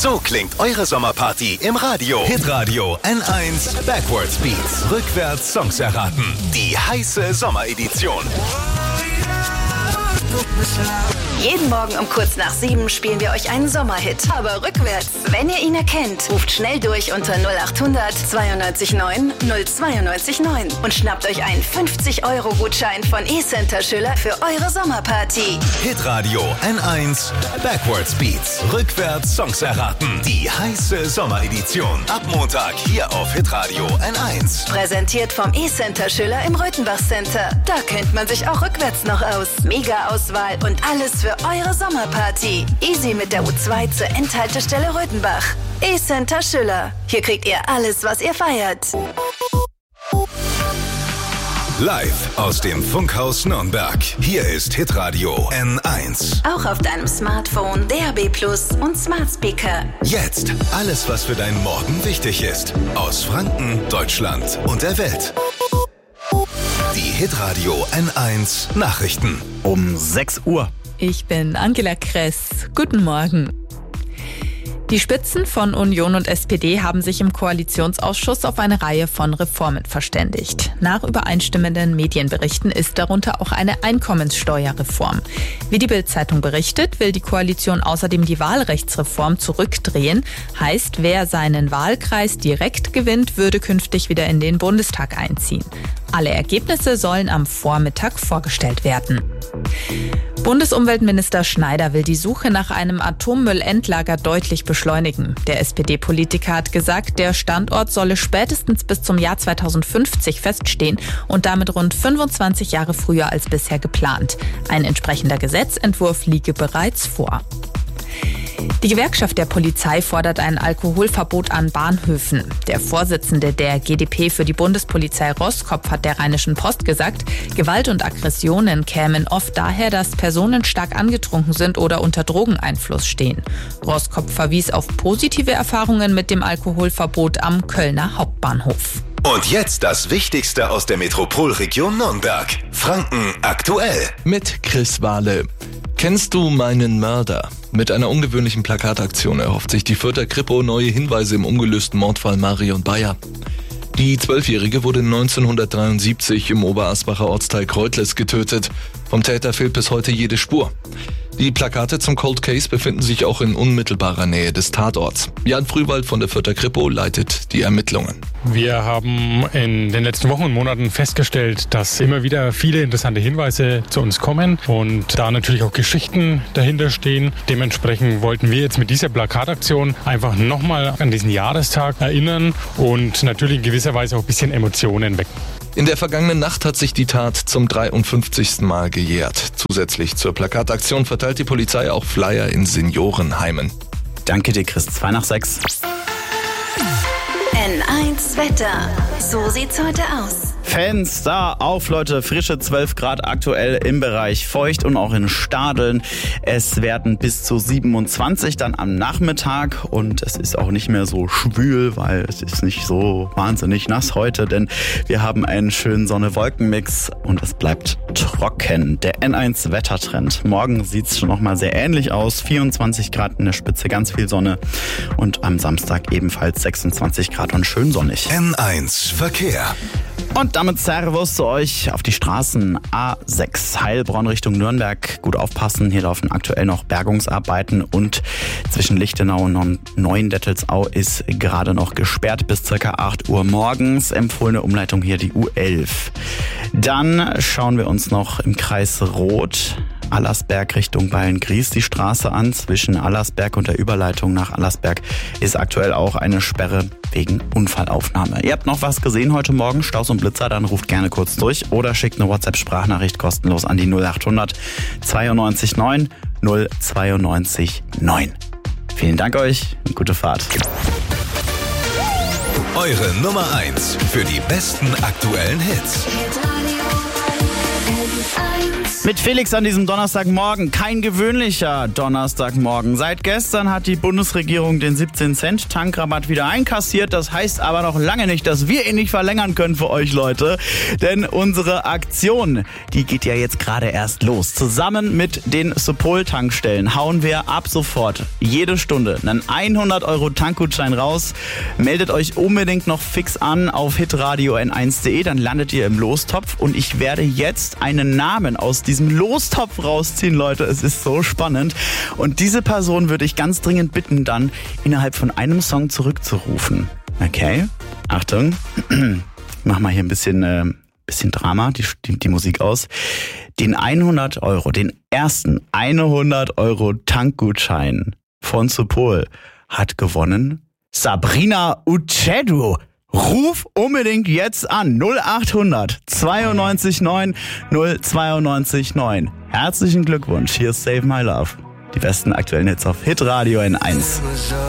So klingt eure Sommerparty im Radio. Hitradio N1 Backwards Beats. Rückwärts Songs erraten. Die heiße Sommeredition. Jeden Morgen um kurz nach 7 spielen wir euch einen Sommerhit, aber rückwärts. Wenn ihr ihn erkennt, ruft schnell durch unter 0800 92 9 092 9 und schnappt euch einen 50-Euro-Gutschein von eCenter Schüller für eure Sommerparty. Hitradio N1 Backwards Beats. Rückwärts Songs erraten. Die heiße Sommeredition. Ab Montag hier auf Hitradio N1. Präsentiert vom eCenter Schüller im Röthenbach Center. Da kennt man sich auch rückwärts noch aus. Mega Auswahl und alles für eure Sommerparty. Easy mit der U2 zur Endhaltestelle Röthenbach. eCenter Schüller. Hier kriegt ihr alles, was ihr feiert. Live aus dem Funkhaus Nürnberg. Hier ist Hitradio N1. Auch auf deinem Smartphone, DAB+ und Smart Speaker. Jetzt alles, was für deinen Morgen wichtig ist. Aus Franken, Deutschland und der Welt. Die Hitradio N1 Nachrichten. Um 6 Uhr. Ich bin Angela Kress. Guten Morgen. Die Spitzen von Union und SPD haben sich im Koalitionsausschuss auf eine Reihe von Reformen verständigt. Nach übereinstimmenden Medienberichten ist darunter auch eine Einkommenssteuerreform. Wie die Bild-Zeitung berichtet, will die Koalition außerdem die Wahlrechtsreform zurückdrehen. Heißt, wer seinen Wahlkreis direkt gewinnt, würde künftig wieder in den Bundestag einziehen. Alle Ergebnisse sollen am Vormittag vorgestellt werden. Bundesumweltminister Schneider will die Suche nach einem Atommüllendlager deutlich beschleunigen. Der SPD-Politiker hat gesagt, der Standort solle spätestens bis zum Jahr 2050 feststehen und damit rund 25 Jahre früher als bisher geplant. Ein entsprechender Gesetzentwurf liege bereits vor. Die Gewerkschaft der Polizei fordert ein Alkoholverbot an Bahnhöfen. Der Vorsitzende der GdP für die Bundespolizei Roskopf hat der Rheinischen Post gesagt, Gewalt und Aggressionen kämen oft daher, dass Personen stark angetrunken sind oder unter Drogeneinfluss stehen. Roskopf verwies auf positive Erfahrungen mit dem Alkoholverbot am Kölner Hauptbahnhof. Und jetzt das Wichtigste aus der Metropolregion Nürnberg. Franken aktuell. Mit Chris Wahle. Kennst du meinen Mörder? Mit einer ungewöhnlichen Plakataktion erhofft sich die Fürther Kripo neue Hinweise im ungelösten Mordfall Marion Bayer. Die 12-Jährige wurde 1973 im Oberasbacher Ortsteil Kreutles getötet. Vom Täter fehlt bis heute jede Spur. Die Plakate zum Cold Case befinden sich auch in unmittelbarer Nähe des Tatorts. Jan Frühwald von der Fürther Kripo leitet die Ermittlungen. Wir haben in den letzten Wochen und Monaten festgestellt, dass immer wieder viele interessante Hinweise zu uns kommen und da natürlich auch Geschichten dahinter stehen. Dementsprechend wollten wir jetzt mit dieser Plakataktion einfach nochmal an diesen Jahrestag erinnern und natürlich in gewisser Weise auch ein bisschen Emotionen wecken. In der vergangenen Nacht hat sich die Tat zum 53. Mal gejährt. Zusätzlich zur Plakataktion verteilt die Polizei auch Flyer in Seniorenheimen. Danke dir, Chris. 2 nach 6. N1 Wetter. So sieht's heute aus. Fenster auf, Leute. Frische 12 Grad aktuell im Bereich Feucht und auch in Stadeln. Es werden bis zu 27 dann am Nachmittag und es ist auch nicht mehr so schwül, weil es ist nicht so wahnsinnig nass heute, denn wir haben einen schönen Sonne-Wolken-Mix und es bleibt trocken. Der N1 Wettertrend. Morgen sieht's schon nochmal sehr ähnlich aus. 24 Grad in der Spitze, ganz viel Sonne und am Samstag ebenfalls 26 Grad und schön sonnig. N1 Verkehr. Und damit Servus zu euch auf die Straßen. A6 Heilbronn Richtung Nürnberg. Gut aufpassen, hier laufen aktuell noch Bergungsarbeiten und zwischen Lichtenau und Neuendettelsau ist gerade noch gesperrt bis ca. 8 Uhr morgens. Empfohlene Umleitung hier die U11. Dann schauen wir uns noch im Kreis Roth Allersberg Richtung Beilngries die Straße an. Zwischen Allersberg und der Überleitung nach Allersberg ist aktuell auch eine Sperre wegen Unfallaufnahme. Ihr habt noch was gesehen heute Morgen, Staus und Blitzer, dann ruft gerne kurz durch oder schickt eine WhatsApp-Sprachnachricht kostenlos an die 0800 92 9 092 9. Vielen Dank euch und gute Fahrt. Eure Nummer 1 für die besten aktuellen Hits. Mit Felix an diesem Donnerstagmorgen. Kein gewöhnlicher Donnerstagmorgen. Seit gestern hat die Bundesregierung den 17-Cent-Tankrabatt wieder einkassiert. Das heißt aber noch lange nicht, dass wir ihn nicht verlängern können für euch, Leute. Denn unsere Aktion, die geht ja jetzt gerade erst los. Zusammen mit den Supol-Tankstellen hauen wir ab sofort jede Stunde einen 100-Euro-Tankgutschein raus. Meldet euch unbedingt noch fix an auf hitradio n1.de, dann landet ihr im Lostopf. Und ich werde jetzt einen Namen aus diesem Lostopf rausziehen, Leute. Es ist so spannend. Und diese Person würde ich ganz dringend bitten, dann innerhalb von einem Song zurückzurufen. Okay? Achtung. Mach mal hier ein bisschen Drama, die Musik aus. Den 100 Euro, den ersten 100 Euro Tankgutschein von Supol hat gewonnen Sabrina Ucedu. Ruf unbedingt jetzt an 0800 92 9 092 9. Herzlichen Glückwunsch, hier ist Save My Love. Die besten aktuellen Hits auf Hitradio N1.